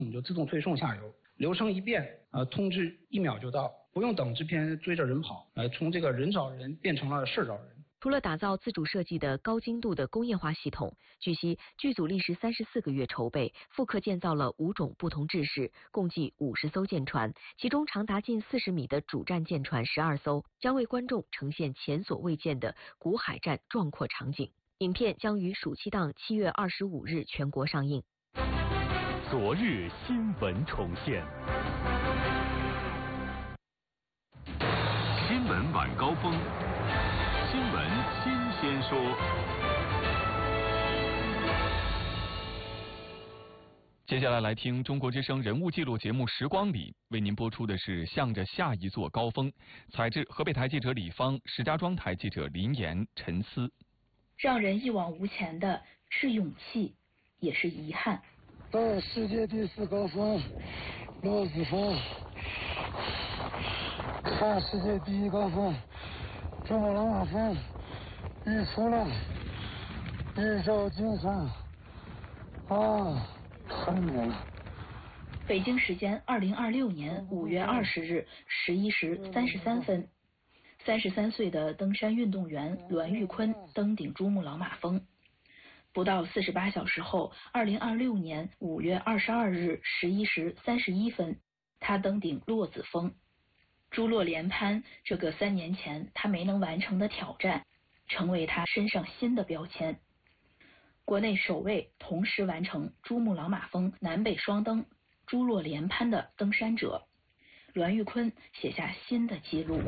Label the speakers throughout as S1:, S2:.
S1: 我们就自动推送下游，流程一变，通知1秒就到，不用等制片追着人跑，从这个人找人变成了事找人。
S2: 除了打造自主设计的高精度的工业化系统，据悉剧组历时34个月筹备，复刻建造了5种不同制式，共计50艘舰船，其中长达近40米的主战舰船12艘，将为观众呈现前所未见的古海战壮阔场景。影片将于暑期档7月25日全国上映。
S3: 昨日新闻重现，新闻晚高峰。新闻新鲜说，
S4: 接下来来听中国之声人物记录节目《时光里》，为您播出的是向着下一座高峰。采自河北台记者李芳，石家庄台记者林岩、陈思。
S5: 让人一往无前的是勇气，也是遗憾。
S6: 到世界第4高峰骆子峰，看世界第1高峰珠穆朗玛峰，日出了，日照金山，太美了。
S5: 北京时间2026年5月20日11时33分，33岁的登山运动员栾玉坤登顶珠穆朗玛峰。不到48小时后，2026年5月22日11时31分，他登顶骆子峰。珠洛连攀这个3年前他没能完成的挑战，成为他身上新的标签。国内首位同时完成珠穆朗玛峰南北双登、珠洛连攀的登山者，栾玉坤写下新的纪录。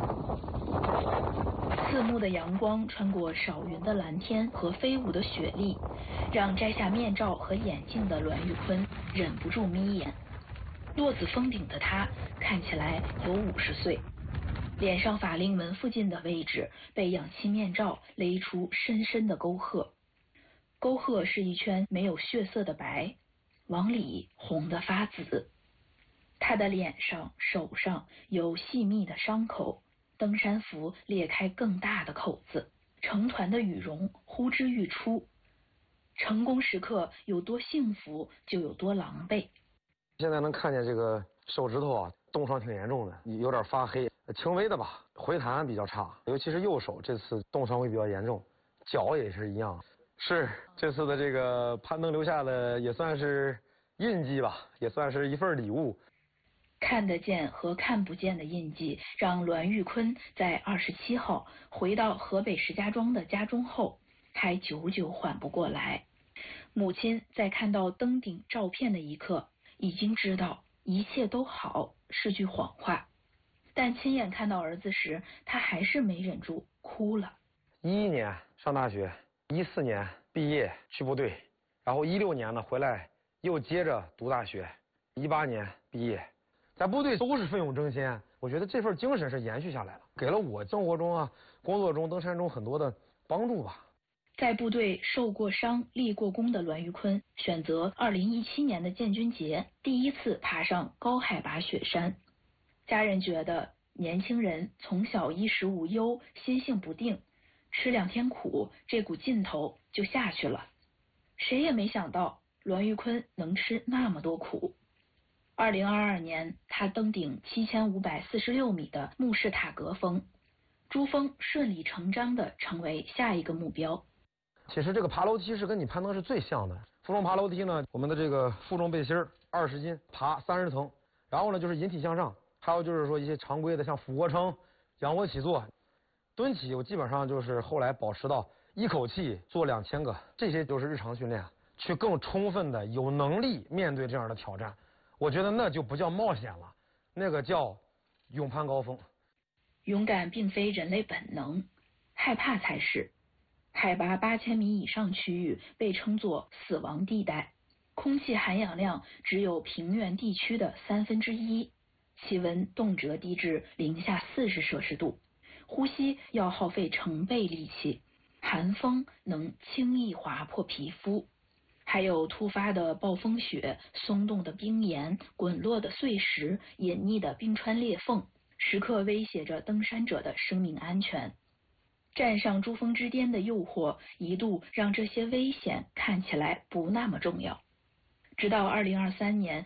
S5: 刺目的阳光穿过少云的蓝天和飞舞的雪粒，让摘下面罩和眼镜的栾玉坤忍不住眯眼。骆子峰顶的他看起来有50岁，脸上法令纹附近的位置被氧气面罩勒出深深的沟壑，沟壑是一圈没有血色的白，往里红得发紫。他的脸上、手上有细密的伤口，登山服裂开更大的口子，成团的羽绒呼之欲出。成功时刻有多幸福，就有多狼狈。
S7: 现在能看见这个手指头冻伤挺严重的，有点发黑，轻微的吧，回弹比较差，尤其是右手这次冻伤会比较严重，脚也是一样。是这次的这个攀登留下的也算是印记吧，也算是一份礼物。
S5: 看得见和看不见的印记，让栾玉坤在27号回到河北石家庄的家中后，还久久缓不过来。母亲在看到登顶照片的一刻，已经知道一切都好是句谎话，但亲眼看到儿子时，他还是没忍住哭了。
S7: 11年上大学，14年毕业去部队，然后16年呢回来又接着读大学，18年毕业，在部队都是奋勇争先，我觉得这份精神是延续下来了，给了我生活中工作中、登山中很多的帮助吧。
S5: 在部队受过伤、立过功的栾玉坤，选择2017年的建军节第一次爬上高海拔雪山。家人觉得年轻人从小衣食无忧，心性不定，吃2天苦，这股劲头就下去了。谁也没想到栾玉坤能吃那么多苦。2022年，他登顶7546米的慕士塔格峰，珠峰顺理成章地成为下一个目标。
S7: 其实这个爬楼梯是跟你攀登是最像的。负重爬楼梯呢，我们的这个负重背心20斤，爬30层，然后呢就是引体向上，还有就是说一些常规的像俯卧撑、仰卧起坐、蹲起，我基本上就是后来保持到一口气做2000个，这些就是日常训练，去更充分的有能力面对这样的挑战。我觉得那就不叫冒险了，那个叫勇攀高峰。
S5: 勇敢并非人类本能，害怕才是。海拔8000米以上区域被称作死亡地带，空气含氧量只有平原地区的1/3，气温动辄低至-40摄氏度，呼吸要耗费成倍力气，寒风能轻易划破皮肤，还有突发的暴风雪、松动的冰岩、滚落的碎石、隐匿的冰川裂缝，时刻威胁着登山者的生命安全。站上珠峰之巅的诱惑，一度让这些危险看起来不那么重要。 直到2023年，